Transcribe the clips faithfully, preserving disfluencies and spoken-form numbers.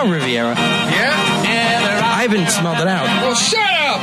Riviera. Yeah? Ivan smelled it out. Well, shut up!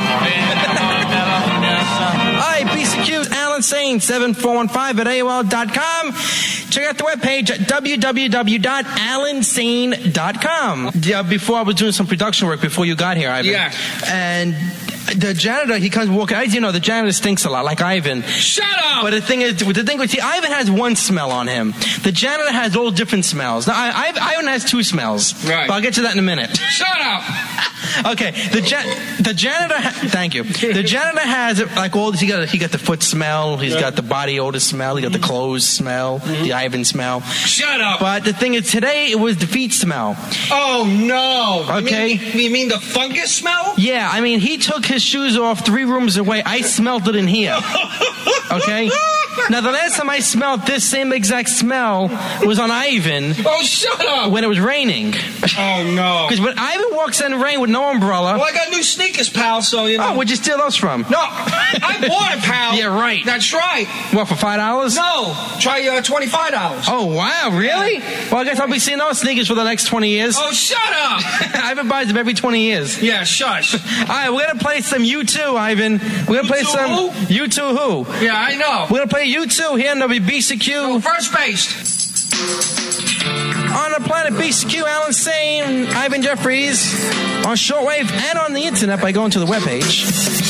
All right, B C Q's Alan Sane, seven four one five at A O L dot com. Check out the webpage at w w w dot alan sane dot com. Yeah, before I was doing some production work before you got here, Ivan. Yeah. And the janitor, he comes walking. As you know, the janitor stinks a lot, like Ivan. Shut up! But the thing is, the thing is, see, Ivan has one smell on him. The janitor has all different smells. Now, I, I, Ivan has two smells. Right. But I'll get to that in a minute. Shut up! Okay, the ja- the janitor. Ha- thank you. The janitor has like all this. He got he got the foot smell. He's Yeah. got the body odor smell. He got the clothes smell. Mm-hmm. The Ivan smell. Shut up! But the thing is, today it was the feet smell. Oh, no. Okay. You mean, you mean the fungus smell? Yeah, I mean, he took his shoes off three rooms away. I smelled it in here. Okay. Now the last time I smelled this same exact smell was on Ivan. Oh, shut up! When it was raining. Oh, no. Because when Ivan walks in the rain with no umbrella. Well, I got new sneakers, pal, so, you know. Oh, where'd you steal those from? No, I bought it, pal. Yeah, right. That's right. What, for five dollars? No, try uh, twenty-five dollars. Oh, wow, really? Well, I guess I'll be seeing those sneakers for the next twenty years. Oh, shut up! Ivan buys them every twenty years. Yeah, shush. All right, we're going to play some U two, Ivan. We're going to play U two some who? U two who? Yeah, I know. We're going to play U two here on W B C Q. Oh, first base. On the planet B C Q, Alan Sane, Ivan Jeffries, on shortwave and on the internet by going to the webpage.